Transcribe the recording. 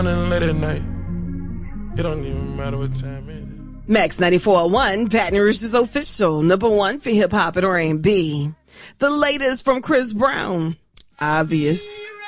late at night. It don't even matter what time it is. Max 94.1, Baton Rouge's official number one for hip hop and R&B. The latest from Chris Brown, Obvious.